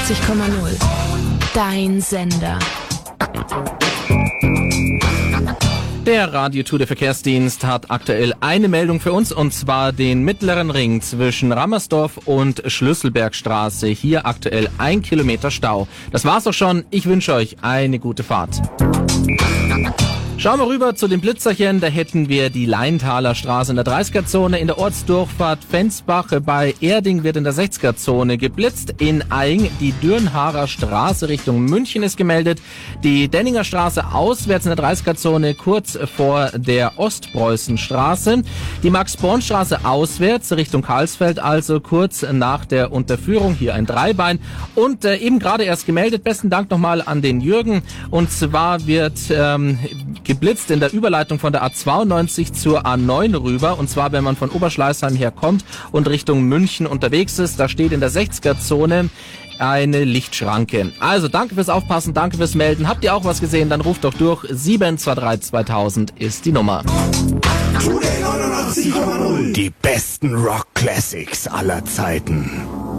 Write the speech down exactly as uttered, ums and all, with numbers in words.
neunundachtzig Komma null. Dein Sender. Der Radio Tour de Verkehrsdienst hat aktuell eine Meldung für uns, und zwar den mittleren Ring zwischen Rammersdorf und Schlüsselbergstraße. Hier aktuell ein Kilometer Stau. Das war's auch schon. Ich wünsche euch eine gute Fahrt. Schauen wir rüber zu den Blitzerchen. Da hätten wir die Leintaler Straße in der dreißiger-Zone. In der Ortsdurchfahrt Fensbach bei Erding wird in der sechziger-Zone geblitzt. In Aing die Dürnharer Straße Richtung München ist gemeldet. Die Denninger Straße auswärts in der dreißiger-Zone kurz vor der Ostpreußenstraße. Die Max-Born-Straße auswärts Richtung Karlsfeld, also kurz nach der Unterführung. Hier ein Dreibein. Und äh, eben gerade erst gemeldet. Besten Dank nochmal an den Jürgen. Und zwar wird ähm, geblitzt in der Überleitung von der A zweiundneunzig zur A neun rüber, und zwar wenn man von Oberschleißheim herkommt und Richtung München unterwegs ist. Da steht in der sechziger-Zone eine Lichtschranke. Also danke fürs Aufpassen, danke fürs Melden. Habt ihr auch was gesehen, dann ruft doch durch. sieben zwei drei zweitausend ist die Nummer. Die besten Rock-Classics aller Zeiten.